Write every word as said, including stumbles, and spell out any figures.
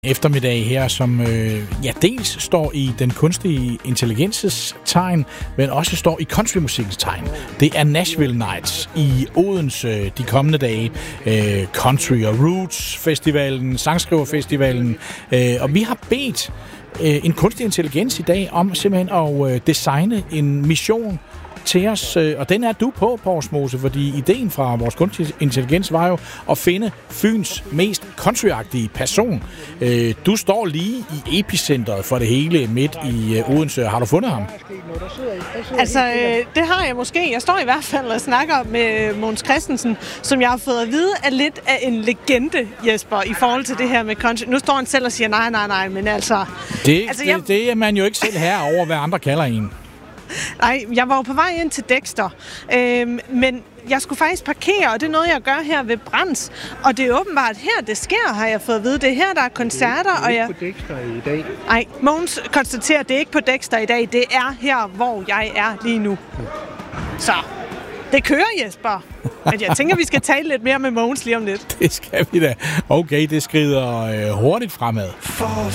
Eftermiddag her, som øh, ja, dels står i den kunstige intelligenses tegn, men også står i countrymusikkens tegn. Det er Nashville Nights i Odense de kommende dage. Øh, Country og Roots Festivalen, Sangskriverfestivalen. Øh, og vi har bedt øh, en kunstig intelligens i dag om simpelthen at øh, designe en mission til os, og den er du på, Porsmose, fordi ideen fra vores kunstig intelligens var jo at finde Fyns mest countryagtige person. Du står lige i epicentret for det hele midt i Odense. Har du fundet ham? Altså, det har jeg måske. Jeg står i hvert fald og snakker med Mogens Christensen, som jeg har fået at vide er lidt af en legende, Jesper, i forhold til det her med country. Nu står han selv og siger nej, nej, nej, men altså... Det, altså, det, jeg... det er man jo ikke selv her over, hvad andre kalder en. Nej, jeg var jo på vej ind til Dexter, øhm, men jeg skulle faktisk parkere, og det er noget, jeg gør her ved Brands. Og det er åbenbart her, det sker, har jeg fået at vide. Det er her, der er koncerter. Det er ikke og jeg... på Dexter i dag. Nej, Mogens konstaterer, at det er ikke på Dexter i dag. Det er her, hvor jeg er lige nu. Så det kører, Jesper. Men jeg tænker, vi skal tale lidt mere med Mogens lige om lidt. Det skal vi da. Okay, det skrider øh, hurtigt fremad.